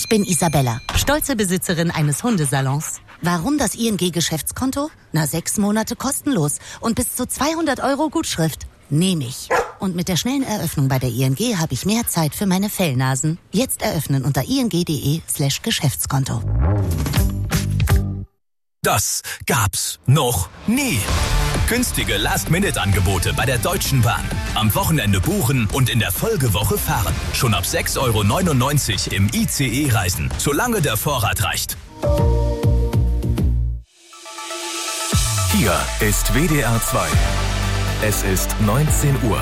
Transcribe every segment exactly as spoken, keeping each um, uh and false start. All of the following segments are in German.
Ich bin Isabella, stolze Besitzerin eines Hundesalons. Warum das I N G-Geschäftskonto? Na, sechs Monate kostenlos und bis zu zweihundert Euro Gutschrift. Nehme ich. Und mit der schnellen Eröffnung bei der I N G habe ich mehr Zeit für meine Fellnasen. Jetzt eröffnen unter ing.de slash Geschäftskonto. Das gab's noch nie. Günstige Last-Minute-Angebote bei der Deutschen Bahn. Am Wochenende buchen und in der Folgewoche fahren. Schon ab sechs Euro neunundneunzig im I C E reisen, solange der Vorrat reicht. Hier ist W D R zwei. Es ist neunzehn Uhr.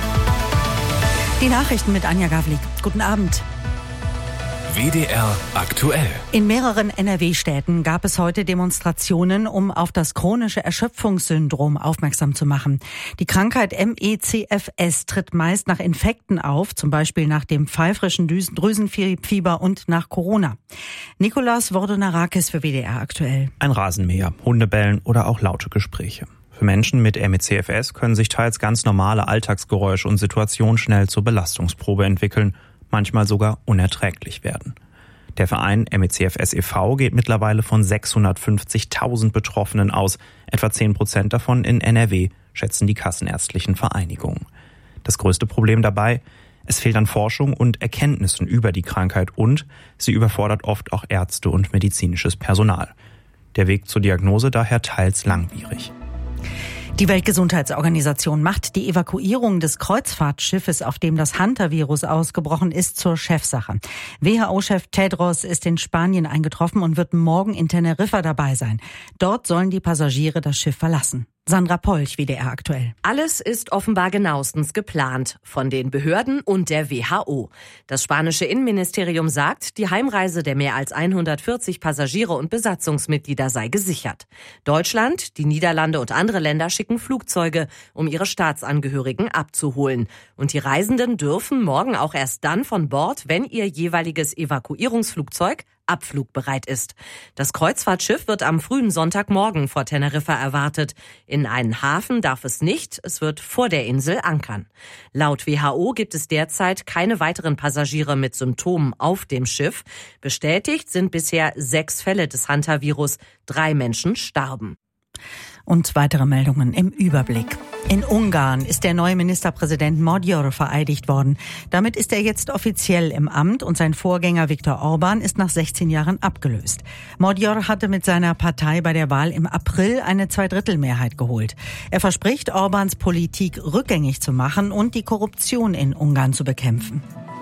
Die Nachrichten mit Anja Gavlik. Guten Abend. W D R aktuell. In mehreren N R W-Städten gab es heute Demonstrationen, um auf das chronische Erschöpfungssyndrom aufmerksam zu machen. Die Krankheit M E C F S tritt meist nach Infekten auf, zum Beispiel nach dem pfeifrischen Drüsenfieber und nach Corona. Nikolaus Vordonarakis für W D R aktuell. Ein Rasenmäher, Hundebellen oder auch laute Gespräche. Für Menschen mit M E C F S können sich teils ganz normale Alltagsgeräusche und Situationen schnell zur Belastungsprobe entwickeln, manchmal sogar unerträglich werden. Der Verein M E C F S e V geht mittlerweile von sechshundertfünfzigtausend Betroffenen aus. Etwa zehn Prozent davon in N R W, schätzen die kassenärztlichen Vereinigungen. Das größte Problem dabei? Es fehlt an Forschung und Erkenntnissen über die Krankheit und sie überfordert oft auch Ärzte und medizinisches Personal. Der Weg zur Diagnose daher teils langwierig. Die Weltgesundheitsorganisation macht die Evakuierung des Kreuzfahrtschiffes, auf dem das Hantavirus ausgebrochen ist, zur Chefsache. W H O-Chef Tedros ist in Spanien eingetroffen und wird morgen in Teneriffa dabei sein. Dort sollen die Passagiere das Schiff verlassen. Sandra Polch, W D R aktuell. Alles ist offenbar genauestens geplant von den Behörden und der W H O. Das spanische Innenministerium sagt, die Heimreise der mehr als hundertvierzig Passagiere und Besatzungsmitglieder sei gesichert. Deutschland, die Niederlande und andere Länder schicken Flugzeuge, um ihre Staatsangehörigen abzuholen. Und die Reisenden dürfen morgen auch erst dann von Bord, wenn ihr jeweiliges Evakuierungsflugzeug abflugbereit ist. Das Kreuzfahrtschiff wird am frühen Sonntagmorgen vor Teneriffa erwartet. In einen Hafen darf es nicht, es wird vor der Insel ankern. Laut W H O gibt es derzeit keine weiteren Passagiere mit Symptomen auf dem Schiff. Bestätigt sind bisher sechs Fälle des Hantavirus. Drei Menschen starben. Und weitere Meldungen im Überblick. In Ungarn ist der neue Ministerpräsident Magyar vereidigt worden. Damit ist er jetzt offiziell im Amt und sein Vorgänger Viktor Orbán ist nach sechzehn Jahren abgelöst. Magyar hatte mit seiner Partei bei der Wahl im April eine Zweidrittelmehrheit geholt. Er verspricht, Orbáns Politik rückgängig zu machen und die Korruption in Ungarn zu bekämpfen.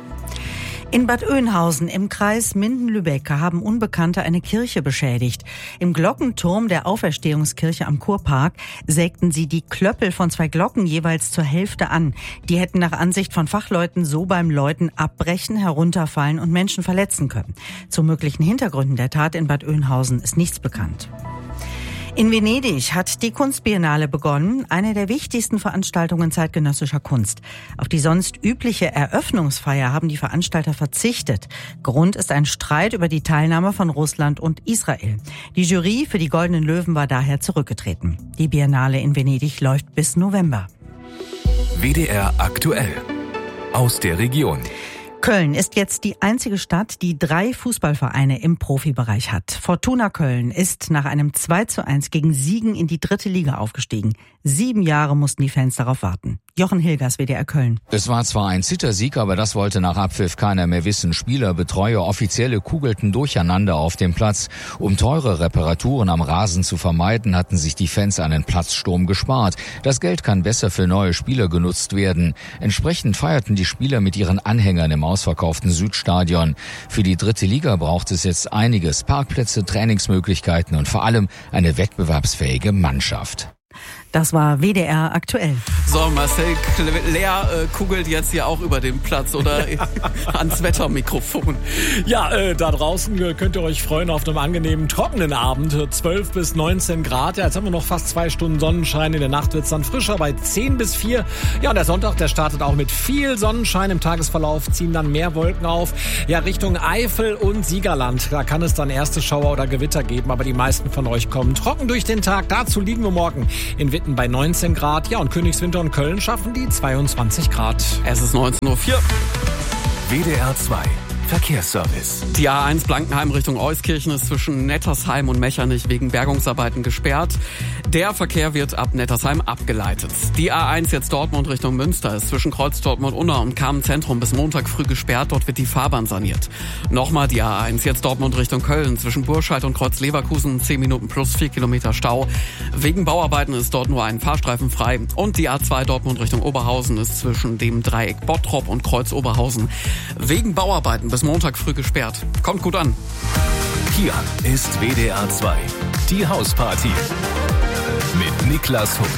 In Bad Oeynhausen im Kreis Minden-Lübeck haben Unbekannte eine Kirche beschädigt. Im Glockenturm der Auferstehungskirche am Kurpark sägten sie die Klöppel von zwei Glocken jeweils zur Hälfte an. Die hätten nach Ansicht von Fachleuten so beim Läuten abbrechen, herunterfallen und Menschen verletzen können. Zu möglichen Hintergründen der Tat in Bad Oeynhausen ist nichts bekannt. In Venedig hat die Kunstbiennale begonnen, eine der wichtigsten Veranstaltungen zeitgenössischer Kunst. Auf die sonst übliche Eröffnungsfeier haben die Veranstalter verzichtet. Grund ist ein Streit über die Teilnahme von Russland und Israel. Die Jury für die Goldenen Löwen war daher zurückgetreten. Die Biennale in Venedig läuft bis November. W D R aktuell. Aus der Region. Köln ist jetzt die einzige Stadt, die drei Fußballvereine im Profibereich hat. Fortuna Köln ist nach einem zwei zu eins gegen Siegen in die dritte Liga aufgestiegen. Sieben Jahre mussten die Fans darauf warten. Jochen Hilgers, W D R Köln. Es war zwar ein Zittersieg, aber das wollte nach Abpfiff keiner mehr wissen. Spieler, Betreuer, Offizielle kugelten durcheinander auf dem Platz. Um teure Reparaturen am Rasen zu vermeiden, hatten sich die Fans einen Platzsturm gespart. Das Geld kann besser für neue Spieler genutzt werden. Entsprechend feierten die Spieler mit ihren Anhängern im ausverkauften Südstadion. Für die dritte Liga braucht es jetzt einiges. Parkplätze, Trainingsmöglichkeiten und vor allem eine wettbewerbsfähige Mannschaft. Das war W D R aktuell. So, Marcel Lea äh, kugelt jetzt hier auch über den Platz oder ans Wettermikrofon. Ja, äh, da draußen äh, könnt ihr euch freuen auf einen angenehmen, trockenen Abend. zwölf bis neunzehn Grad. Ja, jetzt haben wir noch fast zwei Stunden Sonnenschein. In der Nacht wird es dann frischer bei zehn bis vier. Ja, und der Sonntag, der startet auch mit viel Sonnenschein. Im Tagesverlauf ziehen dann mehr Wolken auf. Ja, Richtung Eifel und Siegerland. Da kann es dann erste Schauer oder Gewitter geben. Aber die meisten von euch kommen trocken durch den Tag. Dazu liegen wir morgen in Witten bei neunzehn Grad. Ja, und Königswinter und Köln schaffen die zweiundzwanzig Grad. Es ist neunzehn Uhr vier. W D R zwei. Verkehrsservice. Die A eins Blankenheim Richtung Euskirchen ist zwischen Nettersheim und Mechernich wegen Bergungsarbeiten gesperrt. Der Verkehr wird ab Nettersheim abgeleitet. Die A eins jetzt Dortmund Richtung Münster ist zwischen Kreuz Dortmund-Unna und Kamen-Zentrum bis Montag früh gesperrt. Dort wird die Fahrbahn saniert. Nochmal die A eins jetzt Dortmund Richtung Köln zwischen Burscheid und Kreuz Leverkusen. zehn Minuten plus vier Kilometer Stau. Wegen Bauarbeiten ist dort nur ein Fahrstreifen frei. Und die A zwei Dortmund Richtung Oberhausen ist zwischen dem Dreieck Bottrop und Kreuz Oberhausen wegen Bauarbeiten bis Montag früh gesperrt. Kommt gut an. Hier ist W D R zwei, die Hausparty mit Niklas Huth.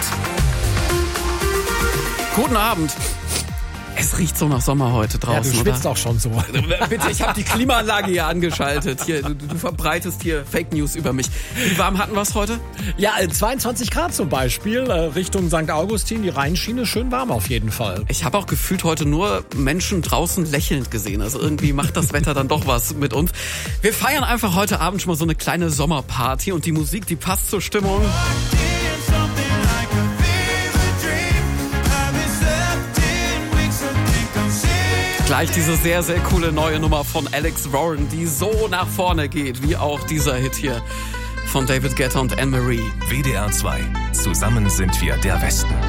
Guten Abend. Es riecht so nach Sommer heute draußen, ja, du schwitzt oder? Auch schon so. Bitte, ich habe die Klimaanlage hier angeschaltet. Hier, du, du verbreitest hier Fake News über mich. Wie warm hatten wir es heute? Ja, zweiundzwanzig Grad zum Beispiel. Richtung Sankt Augustin, die Rheinschiene, schön warm auf jeden Fall. Ich habe auch gefühlt heute nur Menschen draußen lächelnd gesehen. Also irgendwie macht das Wetter dann doch was mit uns. Wir feiern einfach heute Abend schon mal so eine kleine Sommerparty. Und die Musik, die passt zur Stimmung. Gleich diese sehr, sehr coole neue Nummer von Alex Warren, die so nach vorne geht, wie auch dieser Hit hier von David Guetta und Anne-Marie. W D R zwei. Zusammen sind wir der Westen.